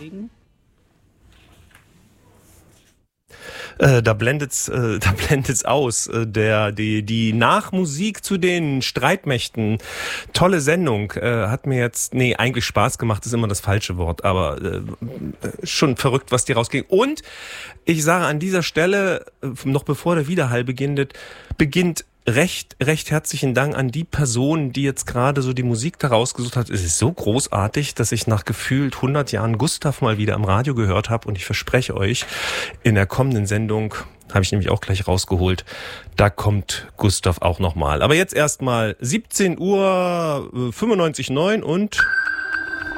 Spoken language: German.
Da blendet's aus. Die Nachmusik zu den Streitmächten. Tolle Sendung. Hat mir jetzt, eigentlich Spaß gemacht, ist immer das falsche Wort, aber schon verrückt, was die rausging. Und ich sage an dieser Stelle, noch bevor der Widerhall beginnt recht herzlichen Dank an die Person, die jetzt gerade so die Musik da rausgesucht hat. Es ist so großartig, dass ich nach gefühlt 100 Jahren Gustav mal wieder am Radio gehört habe und ich verspreche euch, in der kommenden Sendung, habe ich nämlich auch gleich rausgeholt, da kommt Gustav auch nochmal. Aber jetzt erstmal 17:95 und